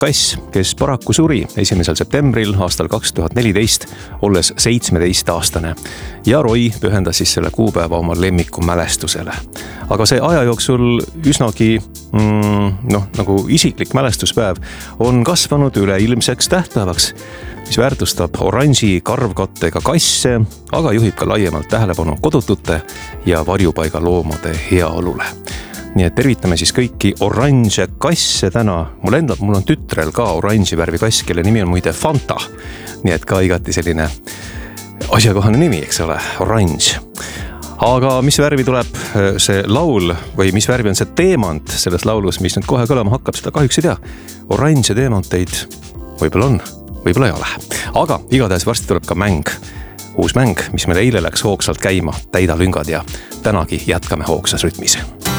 kass, kes paraku suri 1. septembril aastal 2014, olles 17-aastane. Ja Roy pühendas siis selle kuupäeva oma lemmiku mälestusele. Aga see aja jooksul üsnagi nagu isiklik mälestuspäev on kasvanud üleilmseks tähtpäevaks, mis väärtustab oranži karvkattega kasse, aga juhib ka laiemalt tähelepanu kodutute ja varjupaiga loomade heaolule. Nii et tervitame siis kõiki oranže kasse täna. Mul on tütrel ka oranži värvi kass, kelle nimi on muide Fanta. Nii et ka igati selline asjakohane nimi, eks ole, oranž. Aga mis värvi tuleb see laul või mis värvi on see teemant selles laulus, mis nüüd kohe kõlama hakkab, seda kahjuks ei tea. Oranže teemanteid võib-olla on, võib-olla ei ole. Aga igatahes varsti tuleb ka mäng. Uus mäng, mis meil eile läks hoogsalt käima, täida lüngad ja tänagi jätkame hoogsas rütmis.